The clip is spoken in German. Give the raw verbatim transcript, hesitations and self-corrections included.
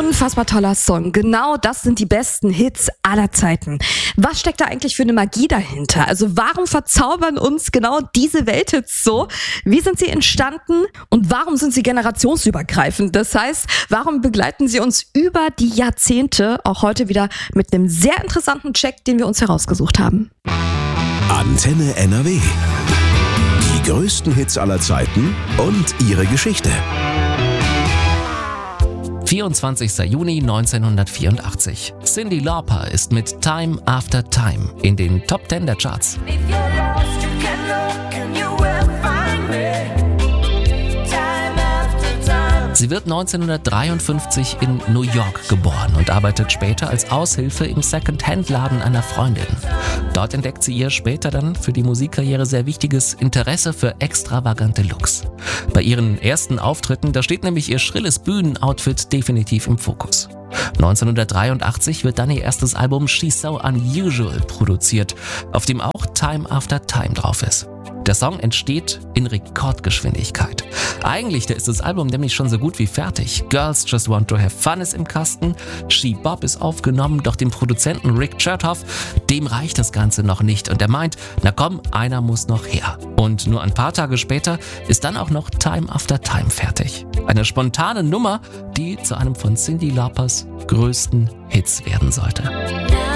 Unfassbar toller Song. Genau das sind die besten Hits aller Zeiten. Was steckt da eigentlich für eine Magie dahinter? Also warum verzaubern uns genau diese Welthits so? Wie sind sie entstanden und warum sind sie generationsübergreifend? Das heißt, warum begleiten sie uns über die Jahrzehnte, auch heute wieder mit einem sehr interessanten Check, den wir uns herausgesucht haben. Antenne N R W. Die größten Hits aller Zeiten und ihre Geschichte. vierundzwanzigster Juni neunzehnhundertvierundachtzig. Cyndi Lauper ist mit Time After Time in den Top Ten der Charts. Sie wird neunzehnhundertdreiundfünfzig in New York geboren und arbeitet später als Aushilfe im Second-Hand-Laden einer Freundin. Dort entdeckt sie ihr später dann für die Musikkarriere sehr wichtiges Interesse für extravagante Looks. Bei ihren ersten Auftritten, da steht nämlich ihr schrilles Bühnenoutfit definitiv im Fokus. neunzehnhundertdreiundachtzig wird dann ihr erstes Album She's So Unusual produziert, auf dem auch Time After Time drauf ist. Der Song entsteht in Rekordgeschwindigkeit. Eigentlich da ist das Album nämlich schon so gut wie fertig. Girls Just Want to Have Fun ist im Kasten, She Bop ist aufgenommen, doch dem Produzenten Rick Chertoff, dem reicht das Ganze noch nicht und er meint, na komm, einer muss noch her. Und nur ein paar Tage später ist dann auch noch Time After Time fertig. Eine spontane Nummer, die zu einem von Cyndi Laupers größten Hits werden sollte.